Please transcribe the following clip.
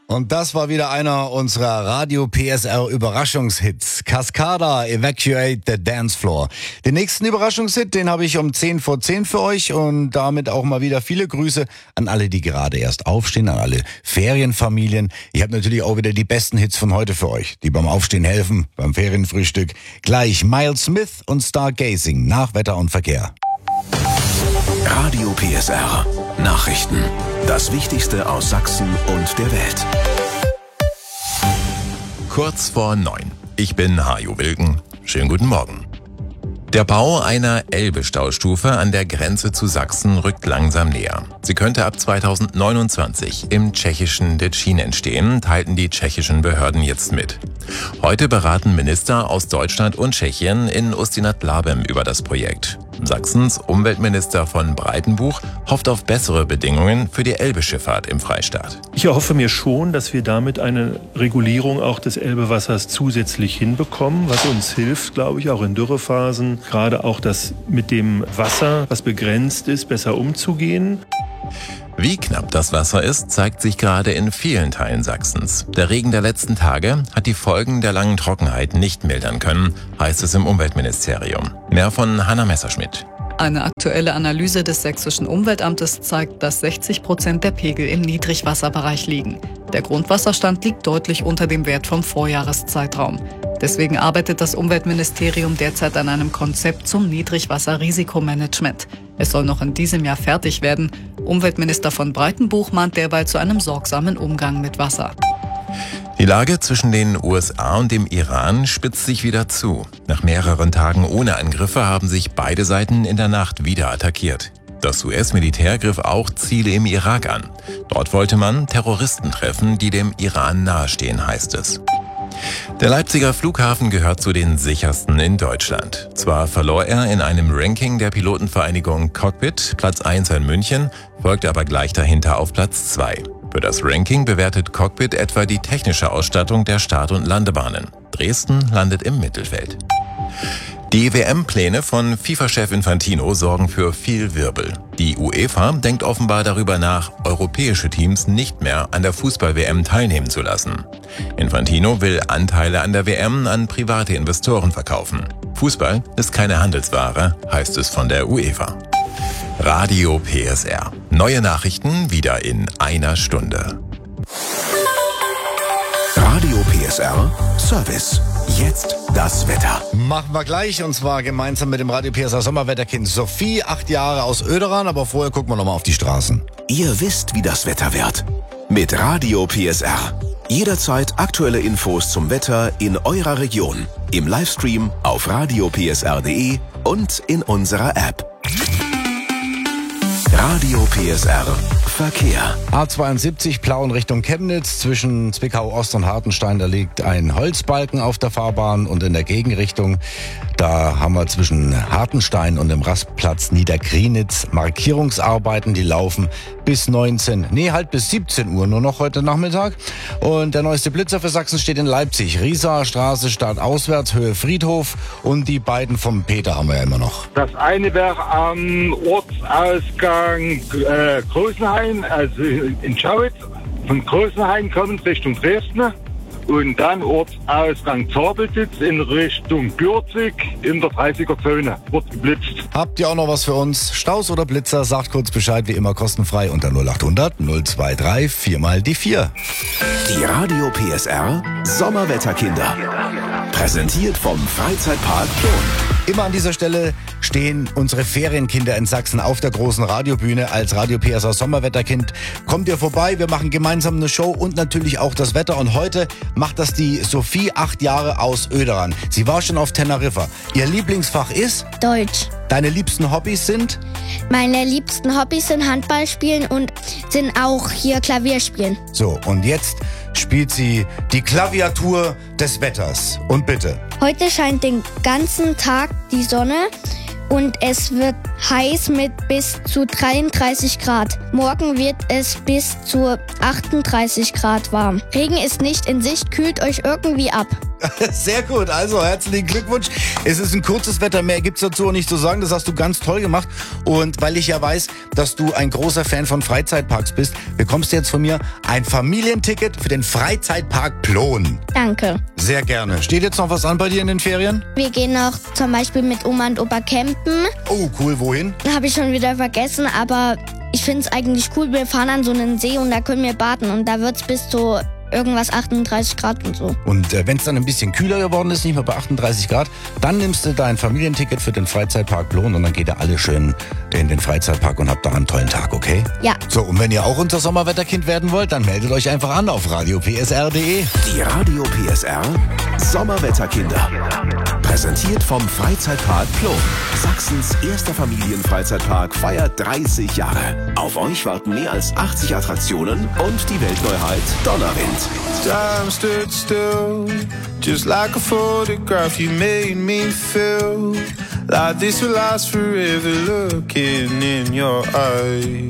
Und das war wieder einer unserer Radio PSR Überraschungshits. Cascada, Evacuate the Dance Floor. Den nächsten Überraschungshit, den habe ich um 10 vor 10 für euch und damit auch mal wieder viele Grüße an alle, die gerade erst aufstehen, an alle Ferienfamilien. Ich habe natürlich auch wieder die besten Hits von heute für euch, die beim Aufstehen helfen, beim Ferienfrühstück. Gleich Miles Smith und Stargazing nach Wetter und Verkehr. Radio PSR. Nachrichten. Das Wichtigste aus Sachsen und der Welt. Kurz vor 9. Ich bin Hajo Wilken. Schönen guten Morgen. Der Bau einer Elbe-Staustufe an der Grenze zu Sachsen rückt langsam näher. Sie könnte ab 2029 im tschechischen Děčín entstehen, teilten die tschechischen Behörden jetzt mit. Heute beraten Minister aus Deutschland und Tschechien in Ústí-nad-Labem über das Projekt. Sachsens Umweltminister von Breitenbuch hofft auf bessere Bedingungen für die Elbe-Schifffahrt im Freistaat. Ich erhoffe mir schon, dass wir damit eine Regulierung auch des Elbewassers zusätzlich hinbekommen, was uns hilft, glaube ich, auch in Dürrephasen, gerade auch das mit dem Wasser, was begrenzt ist, besser umzugehen. Wie knapp das Wasser ist, zeigt sich gerade in vielen Teilen Sachsens. Der Regen der letzten Tage hat die Folgen der langen Trockenheit nicht mildern können, heißt es im Umweltministerium. Mehr von Hanna Messerschmidt. Eine aktuelle Analyse des sächsischen Umweltamtes zeigt, dass 60% der Pegel im Niedrigwasserbereich liegen. Der Grundwasserstand liegt deutlich unter dem Wert vom Vorjahreszeitraum. Deswegen arbeitet das Umweltministerium derzeit an einem Konzept zum Niedrigwasserrisikomanagement. Es soll noch in diesem Jahr fertig werden. Umweltminister von Breitenbuch mahnt derweil zu einem sorgsamen Umgang mit Wasser. Die Lage zwischen den USA und dem Iran spitzt sich wieder zu. Nach mehreren Tagen ohne Angriffe haben sich beide Seiten in der Nacht wieder attackiert. Das US-Militär griff auch Ziele im Irak an. Dort wollte man Terroristen treffen, die dem Iran nahestehen, heißt es. Der Leipziger Flughafen gehört zu den sichersten in Deutschland. Zwar verlor er in einem Ranking der Pilotenvereinigung Cockpit Platz 1 in München, folgte aber gleich dahinter auf Platz 2. Für das Ranking bewertet Cockpit etwa die technische Ausstattung der Start- und Landebahnen. Dresden landet im Mittelfeld. Die WM-Pläne von FIFA-Chef Infantino sorgen für viel Wirbel. Die UEFA denkt offenbar darüber nach, europäische Teams nicht mehr an der Fußball-WM teilnehmen zu lassen. Infantino will Anteile an der WM an private Investoren verkaufen. Fußball ist keine Handelsware, heißt es von der UEFA. Radio PSR. Neue Nachrichten wieder in einer Stunde. Radio PSR Service. Jetzt das Wetter. Machen wir gleich und zwar gemeinsam mit dem Radio PSR Sommerwetterkind Sophie, 8 Jahre aus Oederan, aber vorher gucken wir nochmal auf die Straßen. Ihr wisst, wie das Wetter wird. Mit Radio PSR. Jederzeit aktuelle Infos zum Wetter in eurer Region. Im Livestream auf radiopsr.de und in unserer App. Radio PSR Verkehr. A72 Plauen Richtung Chemnitz, zwischen Zwickau Ost und Hartenstein, da liegt ein Holzbalken auf der Fahrbahn und in der Gegenrichtung, da haben wir zwischen Hartenstein und dem Rastplatz Niedergrienitz Markierungsarbeiten, die laufen bis 17 Uhr nur noch heute Nachmittag. Und der neueste Blitzer für Sachsen steht in Leipzig. Rieser Straße, startauswärts, Höhe Friedhof und die beiden vom Peter haben wir ja immer noch. Das eine wäre am Ortsausgang Großenhain, also in Schauitz. Von Großenhain kommend Richtung Dresden. Und dann Ortsausgang Zabelsitz in Richtung Bürzig in der 30er-Zone. Wird geblitzt. Habt ihr auch noch was für uns? Staus oder Blitzer? Sagt kurz Bescheid, wie immer kostenfrei unter 0800 023 4 mal die 4. Die Radio PSR Sommerwetterkinder. Präsentiert vom Freizeitpark Plon. Immer an dieser Stelle stehen unsere Ferienkinder in Sachsen auf der großen Radiobühne als Radio PSR Sommerwetterkind. Kommt ihr vorbei, wir machen gemeinsam eine Show und natürlich auch das Wetter. Und heute macht das die Sophie, 8 Jahre aus Oederan. Sie war schon auf Teneriffa. Ihr Lieblingsfach ist? Deutsch. Deine liebsten Hobbys sind? Meine liebsten Hobbys sind Handball spielen und sind auch hier Klavier spielen. So, und jetzt spielt sie die Klaviatur des Wetters. Und bitte. Heute scheint den ganzen Tag die Sonne und es wird heiß mit bis zu 33 Grad. Morgen wird es bis zu 38 Grad warm. Regen ist nicht in Sicht, kühlt euch irgendwie ab. Sehr gut, also herzlichen Glückwunsch. Es ist ein kurzes Wetter, mehr gibt's dazu auch nicht zu sagen. Das hast du ganz toll gemacht. Und weil ich ja weiß, dass du ein großer Fan von Freizeitparks bist, bekommst du jetzt von mir ein Familienticket für den Freizeitpark Plon. Danke. Sehr gerne. Steht jetzt noch was an bei dir in den Ferien? Wir gehen noch zum Beispiel mit Oma und Opa campen. Oh, cool. Wohin? Habe ich schon wieder vergessen, aber ich finde es eigentlich cool. Wir fahren an so einen See und da können wir baden. Und da wird's bis zu irgendwas 38 Grad und so. Und wenn es dann ein bisschen kühler geworden ist, nicht mehr bei 38 Grad, dann nimmst du dein Familienticket für den Freizeitpark Plon und dann geht ihr alle schön in den Freizeitpark und habt da einen tollen Tag, okay? Ja. So, und wenn ihr auch unser Sommerwetterkind werden wollt, dann meldet euch einfach an auf radiopsr.de. Die Radio PSR Sommerwetterkinder. Präsentiert vom Freizeitpark Plon. Sachsens erster Familienfreizeitpark feiert 30 Jahre. Auf euch warten mehr als 80 Attraktionen und die Weltneuheit Donnerwind. Time stood still, just like a photograph. You made me feel like this will last forever. Looking in your eyes.